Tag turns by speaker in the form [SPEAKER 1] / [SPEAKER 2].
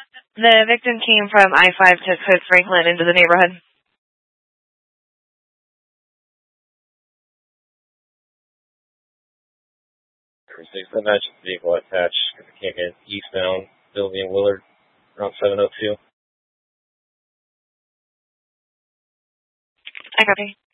[SPEAKER 1] The victim came from I-5 to Cook Franklin into the neighborhood.
[SPEAKER 2] Receive the match vehicle attached. Came in eastbound, Sylvia and Willard, around 702.
[SPEAKER 1] I copy.